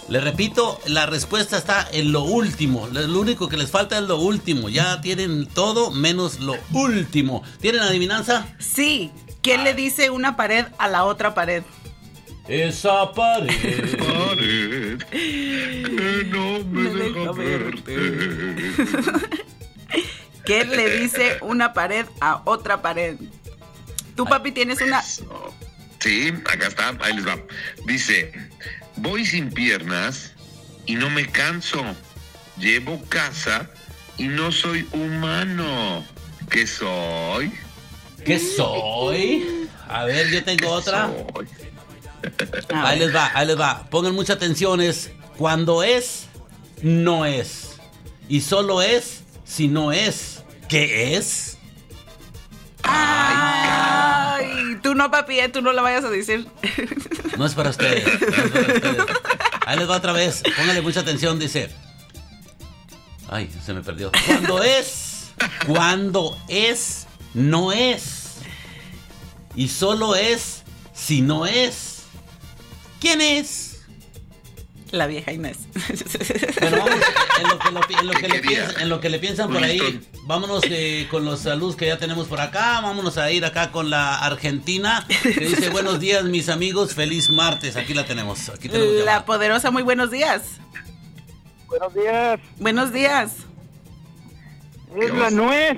Le repito, la respuesta está en lo último. Lo único que les falta es lo último. Ya tienen todo menos lo último. ¿Tienen adivinanza? Sí. ¿Qué le dice una pared a la otra pared? Esa pared que no me deja verte. ¿Qué le dice una pared a otra pared? ¿Tú, papi, tienes una? Sí, acá está, ahí les va. Dice, voy sin piernas y no me canso. Llevo casa y no soy humano. ¿Qué soy? ¿Qué soy? A ver, yo tengo otra. Soy. Ahí les va. Pongan mucha atención. Es cuando es, no es. Y solo es si no es. ¿Qué es? Ay, tú no, papi, tú no lo vayas a decir. No es para ustedes. Ahí les va otra vez. Pónganle mucha atención. Dice. Ay, se me perdió. Cuando es, no es. Y solo es si no es. ¿Quién es? La vieja Inés. Bueno, vamos, en lo que le piensan por ahí, vámonos con los saludos que ya tenemos por acá. Vámonos a ir acá con la Argentina, que dice, buenos días, mis amigos, feliz martes. Aquí la tenemos. La poderosa, muy buenos días. Buenos días. Buenos días. Es la nuez.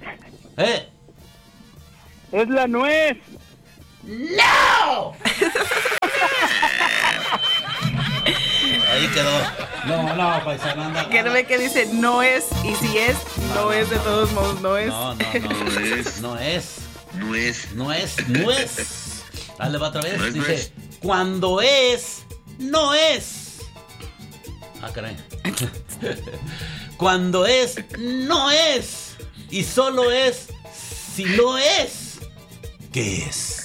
Es la nuez. ¡No! Ahí quedó. No, paisano, anda. Quiero ver que dice no es, y si es, no es, de todos modos, no es. No es. Dale, va otra vez. No es, dice, no es. Cuando es, no es. Ah, caray. Cuando es, no es. Y solo es si no es. ¿Qué es?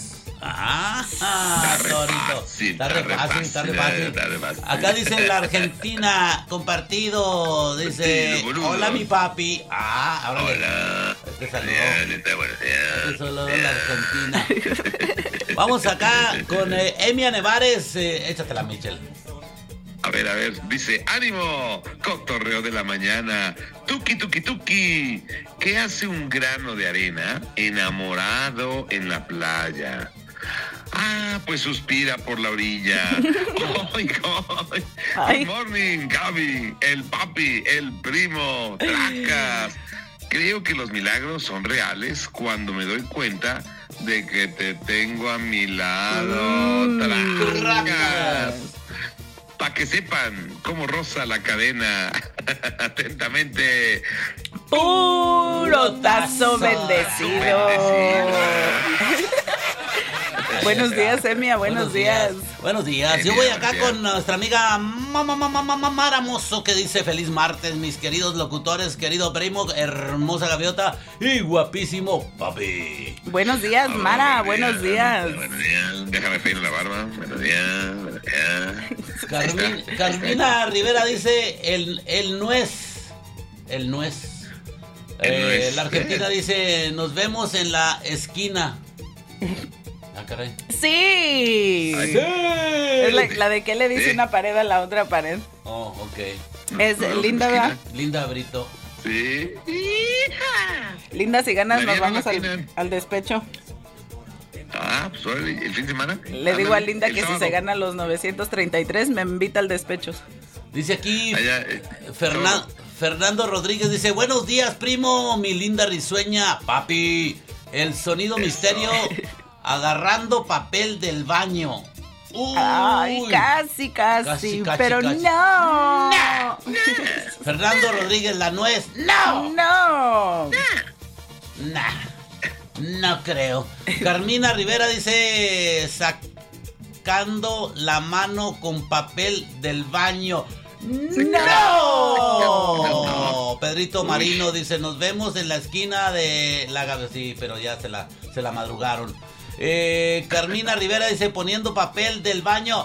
Torito. Está re fácil. Acá dice la Argentina compartido. Dice, hola mi papi. Ahora hola. Este saludo. Este saludo de la Argentina. Vamos acá con Emia Nevares. Échatela, Michelle. A ver, dice, ánimo, cotorreo de la mañana, tuki, tuki, tuki. ¿Qué hace un grano de arena enamorado en la playa? Pues suspira por la orilla. Good morning, Gaby, el papi, el primo, Tracas. Creo que los milagros son reales cuando me doy cuenta de que te tengo a mi lado. Tracas. Para que sepan cómo roza la cadena. Atentamente. Puro tazo bendecido. Buenos días, Emia, buenos días. Buenos días. Yo voy acá con nuestra amiga Mara Mozo, que dice feliz martes, mis queridos locutores, querido primo, hermosa gaviota y guapísimo papi. Buenos días, Mara, buenos días. Buenos días, déjame peino la barba. Buenos días. Carmina Rivera dice el nuez. El nuez. La Argentina dice, nos vemos en la esquina. Caray. Sí. Es la de que le dice una pared a la otra pared. Oh, ok. Es linda, ¿verdad? Linda, Brito. Sí. Linda, si ganas nos vamos al despecho. Pues el fin de semana. Le digo a Linda que si se gana los 933 me invita al despecho. Dice aquí Fernando Rodríguez, dice, buenos días, primo, mi linda risueña, papi. El sonido misterio agarrando papel del baño. Ay, casi, pero casi. No. Fernando Rodríguez, la nuez. No. No creo. Carmina Rivera dice, sacando la mano con papel del baño. ¡No! Pedrito Marino dice, nos vemos en la esquina de la Gabe. Sí, pero ya se la madrugaron. Carmina Rivera dice, poniendo papel del baño.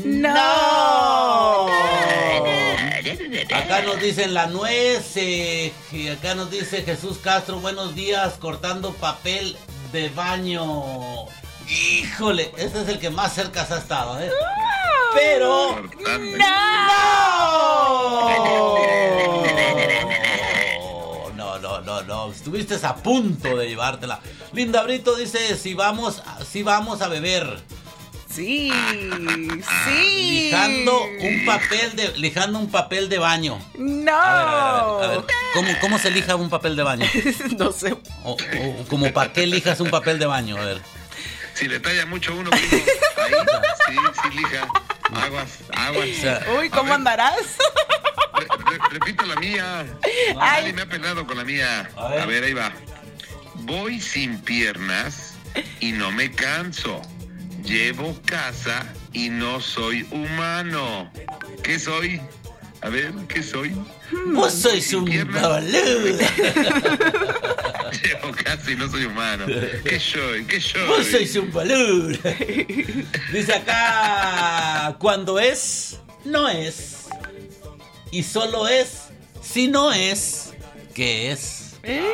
¡No! Acá nos dicen la nuez. Y acá nos dice Jesús Castro, buenos días, cortando papel de baño. Híjole, este es el que más cerca se ha estado, Pero... ¡No! Estuviste a punto de llevártela. Linda Brito dice, si vamos a beber. Sí, sí. Lijando un papel de baño. No. A ver. ¿Cómo se lija un papel de baño? No sé. O como para qué lijas un papel de baño, a ver. Si le talla mucho uno, primo, ahí, sí, lija. Aguas. O sea, Uy, ¿cómo andarás? Repito la mía. Ay. Nadie me ha peleado con la mía. A ver. A ver, ahí va. Voy sin piernas y no me canso. Llevo casa y no soy humano. ¿Qué soy? A ver, ¿qué soy? Vos sois un boludo. Llevo casa y no soy humano. ¿Qué soy? Vos sois un boludo. Dice acá, cuando es, no es. Y solo es, si no es, ¿qué es?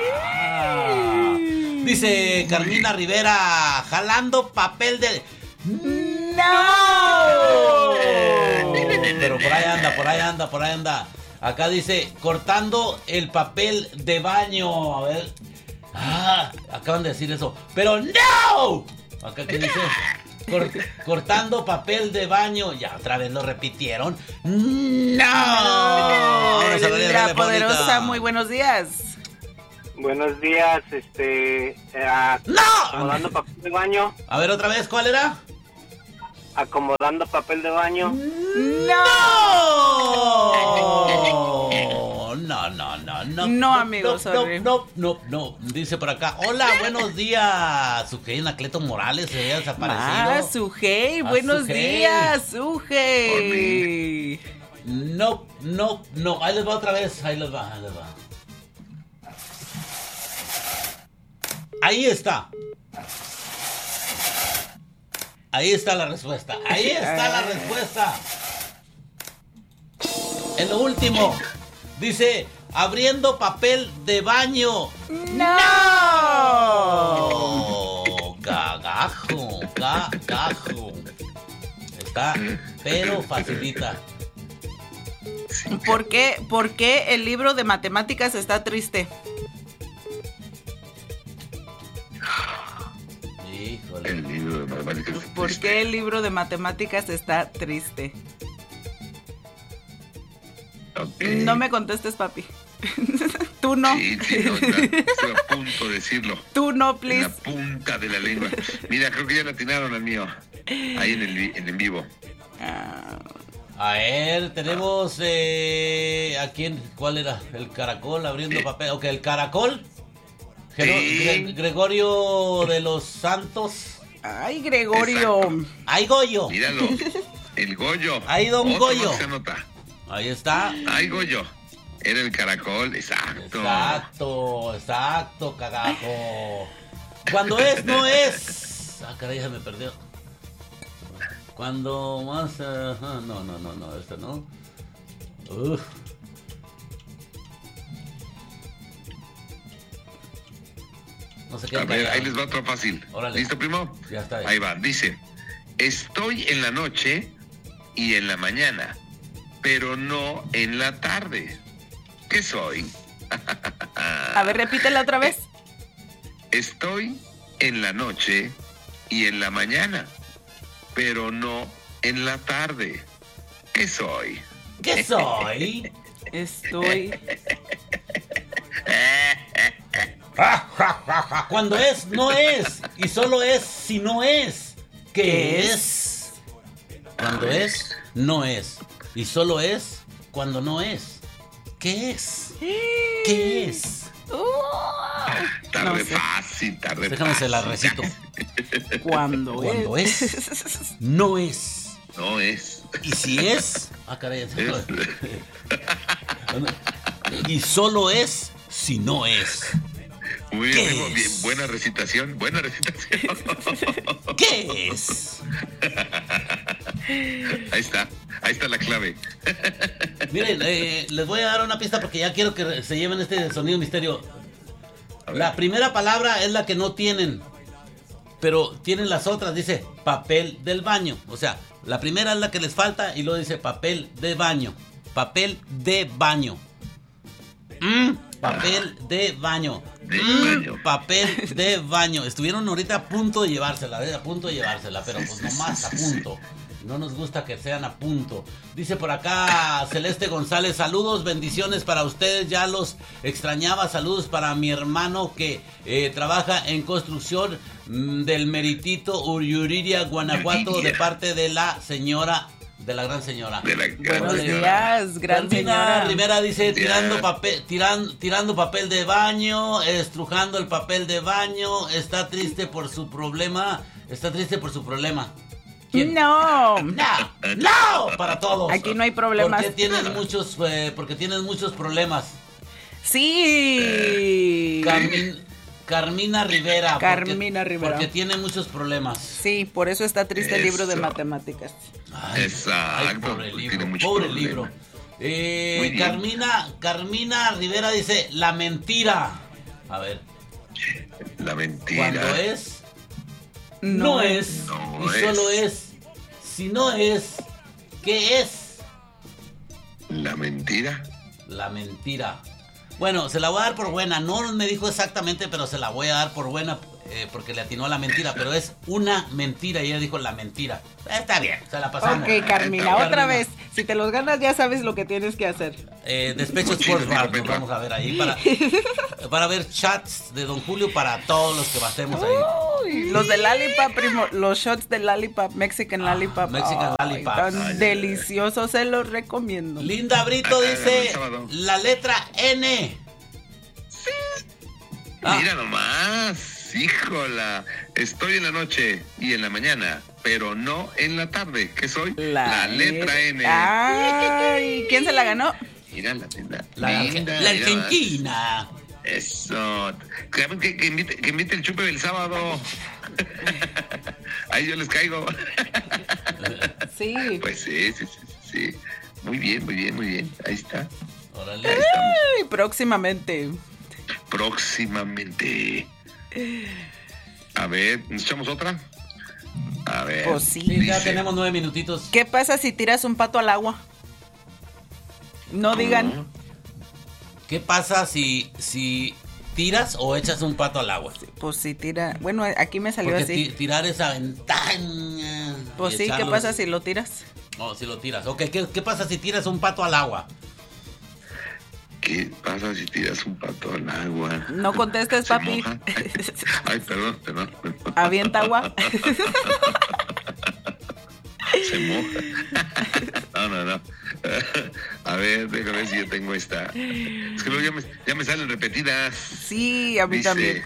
Dice Carmina Rivera, jalando papel de... ¡No! Pero por ahí anda. Acá dice, cortando el papel de baño. A ver. Acaban de decir eso. Pero no. Acá que dice, cortando papel de baño. Ya otra vez lo repitieron. No. Vamos a ver, La dale, poderosa, Paulita. muy buenos días. Buenos días, ¡No! acomodando papel de baño, A ver otra vez, ¿cuál era? acomodando papel de baño. No, amigo, sorry. No. Dice por acá, hola, buenos días. Sujei Anacleto Morales se había desaparecido. Sujei, Ah, buenos Sujei. días, Sujei. No. Ahí les va otra vez. Ahí les va. Ahí está. Ahí está la respuesta. En lo último, dice, abriendo papel de baño. ¡No! Cagajo. Está, pero facilita. ¿Por qué el libro de matemáticas está triste? Híjole. El libro de matemáticas. ¿Por qué el libro de matemáticas está triste? Ok. No me contestes, papi. Tú no. Sí, no, ya estoy a punto de decirlo. Tú no, En please. la punta de la lengua. Mira, creo que ya le atinaron al mío. Ahí en el vivo. A ver, tenemos ¿a quién? ¿Cuál era? El caracol abriendo papel. Ok, el caracol. Sí. Gregorio de los Santos. Ay, Gregorio. Exacto. ¡Ay, Goyo! Míralo. El Goyo. Ahí, don Otro Goyo. más se anota. Ahí está. Ay, Goyo. Era el caracol, exacto. Exacto, cagajo. Cuando es, no es. Caray, ya me perdió. Cuando más... no, este no. Uf. No sé qué. A ver, ahí les va otro fácil. Órale. ¿Listo, primo? Ya está ahí. Ahí va. Dice, estoy en la noche y en la mañana, pero no en la tarde. ¿Qué soy? A ver, repítela otra vez. Estoy en la noche y en la mañana, pero no en la tarde. ¿Qué soy? ¿Qué soy? Estoy. Cuando es, no es. Y solo es si no es. ¿Qué es? Cuando es, no es. Y solo es cuando no es. ¿Qué es? ¿Qué es? Tarde No sé. fácil, tarde Déjame se la fácil. recito. Cuando es, no es. No es. Y si es, caray. Es- Y solo es si no es. Muy ¿Qué bien, primo, bien, es? buena recitación. ¿Qué es? Ahí está la clave. Miren, les voy a dar una pista porque ya quiero que se lleven este sonido misterio. A ver. La primera palabra es la que no tienen, pero tienen las otras. Dice papel del baño. O sea, la primera es la que les falta y luego dice papel de baño. Papel de baño. Papel de baño. De baño. Papel de baño. Estuvieron ahorita a punto de llevársela, pero pues nomás a punto. No nos gusta que sean a punto. Dice por acá Celeste González, saludos, bendiciones para ustedes, ya los extrañaba, saludos para mi hermano que trabaja en construcción del Meritito, Yuriria, Guanajuato, de parte de la señora, de la gran señora. Buenos días, gran señora. Rivera dice, tirando papel de baño, estrujando el papel de baño, está triste por su problema. ¿Quién? No, para todos. aquí no hay problemas. Porque tienen muchos problemas. Sí. Carmina Rivera. Rivera. Porque tiene muchos problemas. Sí, por eso está triste el libro de matemáticas. Exacto. Pobre libro. Carmina Rivera dice, la mentira. A ver. La mentira. Cuando es, no es. Y solo es. Si no es, ¿qué es? La mentira. La mentira. Bueno, se la voy a dar por buena. No me dijo exactamente, pero se la voy a dar por buena porque le atinó a la mentira. Pero es una mentira y ella dijo la mentira. Está bien, se la pasamos. Ok, Carmina, otra vez. Si te los ganas ya sabes lo que tienes que hacer. Despecho Sports Bar, nos vamos a ver ahí para ver chats de Don Julio para todos los que pasemos ahí. Uy, los de Lollipop, primo, los shots de Lollipop, Mexican Lollipop. Lollipop. Tan deliciosos, se los recomiendo. Linda Brito dice la letra N. Mira nomás, híjola. Estoy en la noche y en la mañana, pero no en la tarde. ¿Qué soy? La letra N. Ay, ¿quién se la ganó? Mira la linda. La Argentina. Eso. Que invite el chupe del sábado. Ahí yo les caigo. Sí. Pues sí. Muy bien. Ahí está. Órale. Ahí estamos. Ay, próximamente. A ver, ¿nos echamos otra? A ver. Pues sí. Sí, ya tenemos 9 minutitos. ¿Qué pasa si tiras un pato al agua? No digan. ¿Qué pasa si tiras o echas un pato al agua? Pues si tira. Bueno, aquí me salió Porque así. tirar esa ventana. Pues sí, ¿qué pasa si lo tiras? No, si lo tiras. Ok, ¿qué pasa si tiras un pato al agua? ¿Qué pasa si tiras un pato al agua? No contestes, ¿Se papi. moja? Ay, perdón. Avienta agua. Se moja. No. A ver, déjame ver si yo tengo esta. Es que luego ya me salen repetidas. Sí, a mí Dice, también.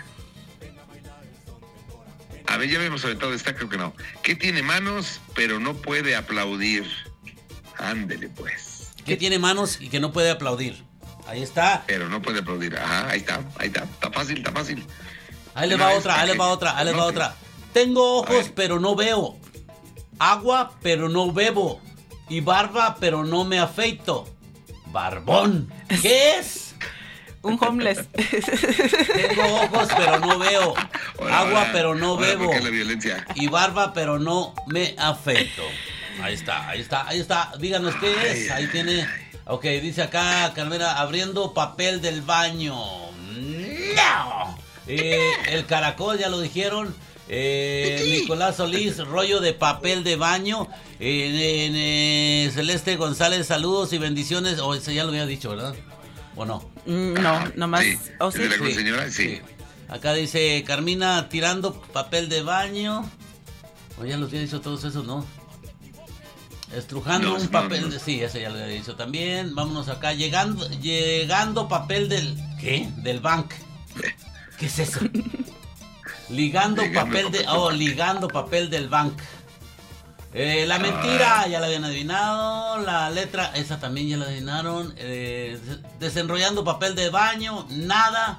A ver, ya habíamos aventado esta, creo que no. ¿Qué tiene manos, pero no puede aplaudir? Ándele, pues. ¿Qué tiene manos y que no puede aplaudir? Ahí está. Pero no puede aplaudir. Ajá, ahí está. Está fácil. Ahí le va otra. Tengo ojos, pero no veo. Agua, pero no bebo. Y barba, pero no me afeito. Barbón. ¿Qué es? Un homeless. Tengo ojos, pero no veo. Agua, pero no bebo. ¿Por qué la violencia? Y barba, pero no me afeito. Ahí está. Díganos qué es. Ahí tiene. Ok, dice acá Carmela, abriendo papel del baño. No. El caracol, ya lo dijeron. Nicolás Solís, rollo de papel de baño. Celeste González, saludos y bendiciones. O eso ya lo había dicho, ¿verdad? ¿O no? No, nomás. Sí. ¿Oh, sí? ¿Es de la señora? Sí. Acá dice Carmina tirando papel de baño. O ya los había dicho todos esos, ¿no? Estrujando un papel de... Sí, ese ya lo había dicho también. Vámonos acá. Llegando papel del... ¿Qué? Del bank. ¿Qué es eso? Ligando papel del bank. La mentira, ya la habían adivinado. La letra, esa también ya la adivinaron. Desenrollando papel de baño. Nada.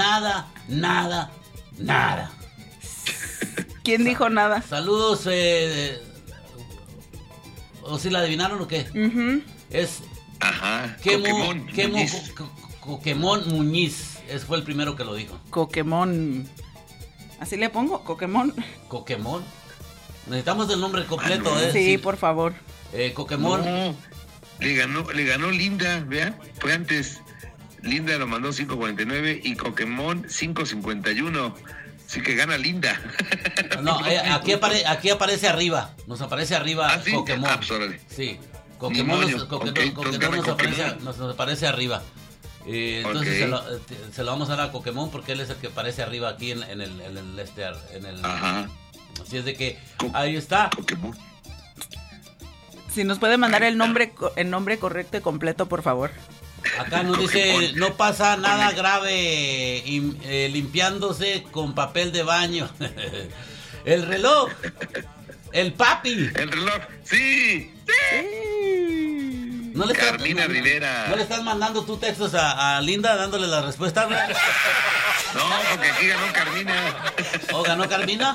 ¿Quién dijo nada? Saludos. ¿O si la adivinaron o qué? Es Ajá. Coquemón Muñiz. Ese fue el primero que lo dijo. Coquemón. ¿Así le pongo? Coquemón. Coquemón. Necesitamos el nombre completo, ¿eh? Sí, por favor. Coquemón. No, le ganó Linda, ¿vea? Fue antes. Linda lo mandó 5.49 y Coquemón 5.51. Así que gana Linda. No, aquí aparece arriba. Nos aparece arriba ¿Ah, sí? Coquemón. Ah, pues, órale. Sí. Coquemón Ni moño. Coquemón Ok, nos aparece arriba. Entonces Ok. se lo vamos a dar a Coquemón porque él es el que aparece arriba aquí en el Ajá. así es de que ahí está. Coquemón. Si nos puede mandar el nombre correcto y completo, por favor. Acá nos dice, no pasa nada grave limpiándose con papel de baño. El reloj. El papi. El reloj. Sí. ¿No le Carmina Rivera. ¿No le estás mandando tú textos a Linda dándole la respuesta? No, porque aquí ganó Carmina. ¿O ganó Carmina?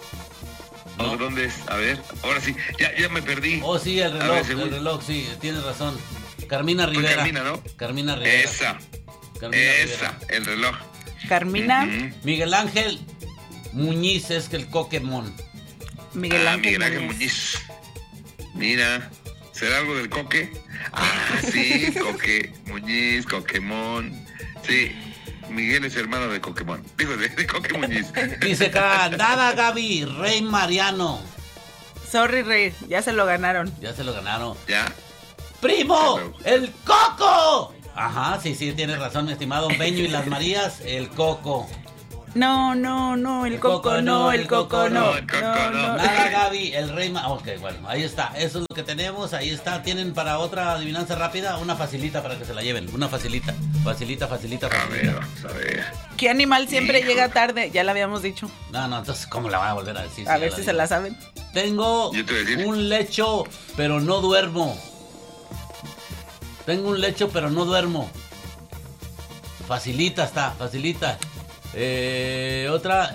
No. ¿Dónde es? A ver, ahora sí. Ya me perdí. Oh, sí, el A ver, reloj, sí, tienes razón. Carmina Fue Rivera. Carmina, ¿no? Carmina Rivera. Esa, Rivera. el reloj. Carmina, Ujú. Miguel Ángel Muñiz es que el Coquemón. Miguel Ángel Miguel Ángel Muñiz. Muñiz. Mira, ¿será algo del coque? Ah, sí, Coque, Muñiz, Coquemón. Sí, Miguel es hermano de Coquemón. Digo, de Coque Muñiz. Dice acá, nada Gaby, Rey Mariano. Sorry, Rey, ya se lo ganaron. Ya se lo ganaron. ¿Ya? ¡Primo! ¡El Coco! Ajá, sí, tienes razón, mi estimado Beño y las Marías, el Coco. No, el coco no, el coco no. el coco no. Nada Gaby, el Rey Ok, bueno, ahí está, eso es lo que tenemos, ahí está. ¿Tienen para otra adivinanza rápida? Una facilita para que se la lleven, una facilita. Facilita. A ver, vamos a ver. ¿Qué animal siempre Híjole. llega tarde? Ya la habíamos dicho. No, entonces, ¿cómo la van a volver a decir? A ver si se la saben. Tengo Yo te voy a decir. un lecho, pero no duermo. Tengo un lecho, pero no duermo. Facilita está, facilita. Otra.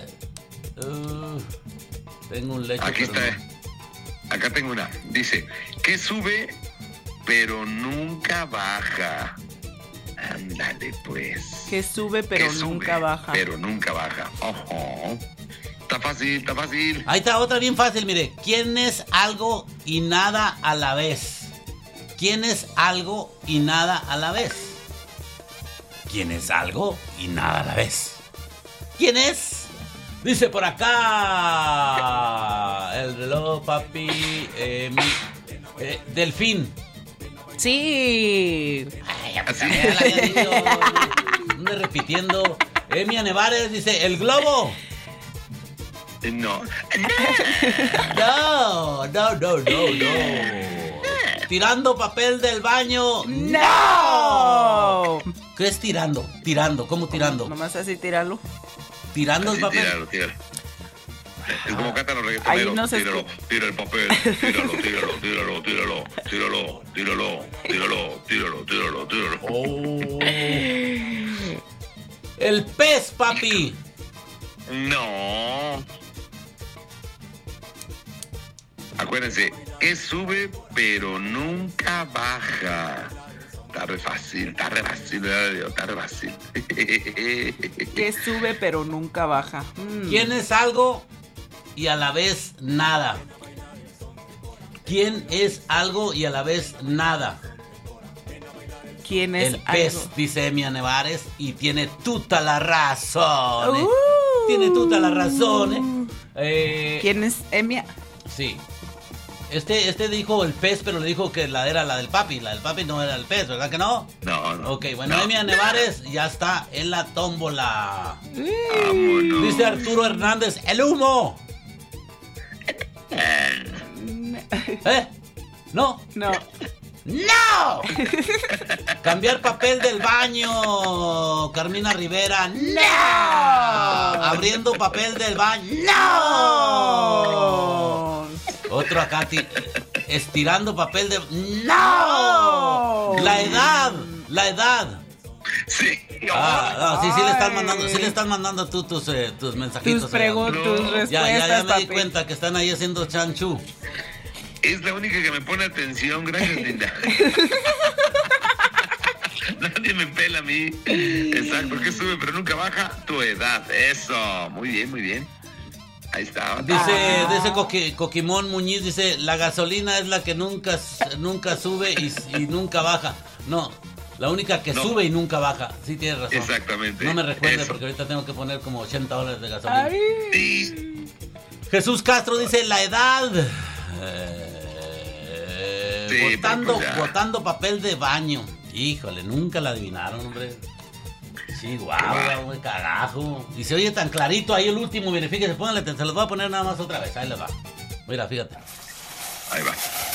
Tengo un lecho. Aquí pero está. Acá tengo una. Dice, que sube, pero nunca baja. Ándale, pues. Que sube pero Que sube, nunca baja. Pero nunca baja. Ojo. Está fácil, está fácil. Ahí está otra bien fácil, mire. ¿Quién es algo y nada a la vez? ¿Quién es algo y nada a la vez? ¿Quién es algo y nada a la vez? ¿Quién es? Dice por acá el reloj, papi. Delfín. Sí. Ay, ya la había dicho. Ande repitiendo. Emia Nevares dice el globo. No. No. Tirando papel del baño. ¡No! ¿Qué es tirando? Tirando, ¿cómo tirando? Nomás así tíralo. Tirando el Así, papel. tíralo. Es como cantan los Ahí reggaetoneros. no se Tíralo, tira el papel. Tíralo. Oh. El pez, papi. No. Acuérdense, que sube pero nunca baja. Está re fácil, Que sube pero nunca baja. ¿Quién es algo y a la vez nada? ¿Quién es algo y a la vez nada? ¿Quién es El pez, algo? dice Emia Nevares, y tiene toda la razón. Tiene toda la razón. ¿Quién es Emia? Sí. Este dijo el pez, pero le dijo que era la del papi. La del papi no era el pez, ¿verdad que no? No. Ok, bueno, No. Emia Nevares ya está en la tómbola. Vámonos. Dice Arturo Hernández, el humo. No. No. ¡No! Cambiar papel del baño. Carmina Rivera. ¡No! Abriendo papel del baño. ¡No! Otro acá estirando papel de. ¡No! La edad. Sí. Sí le están mandando tú tus mensajitos. Tus preguntas, tus respuestas, Ya me di papi. cuenta que están ahí haciendo chanchu. Es la única que me pone atención. Gracias, Linda. Nadie me pela a mí. Exacto, que sube pero nunca baja. Tu edad. Eso. Muy bien. Ahí está. Dice Coquimón Muñiz, dice, la gasolina es la que nunca sube y nunca baja. No, La única que No. sube y nunca baja. Sí, tienes razón. Exactamente. No me recuerde Eso. porque ahorita tengo que poner como $80 de gasolina. Ay. Sí. Jesús Castro dice la edad. Sí, botando, pero pues ya. botando papel de baño. Híjole, nunca la adivinaron, hombre. Sí, guau, güey, cagajo. Y se oye tan clarito ahí el último, mire, fíjese, pónganle, se los voy a poner nada más otra vez, ahí les va. Mira, fíjate. Ahí va.